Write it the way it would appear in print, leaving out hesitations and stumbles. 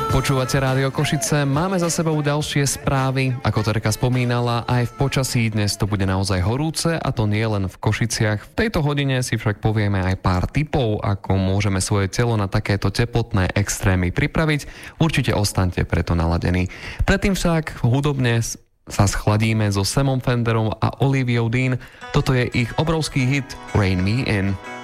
Počúvate Rádio Košice, máme za sebou ďalšie správy. Ako Terka spomínala, aj v počasí dnes to bude naozaj horúce, a to nie len v Košiciach. V tejto hodine si však povieme aj pár tipov, ako môžeme svoje telo na takéto teplotné extrémy pripraviť. Určite ostaňte preto naladení. Predtým však hudobne sa schladíme so Samom Fenderom a Oliviou Dean. Toto je ich obrovský hit Rain Me In.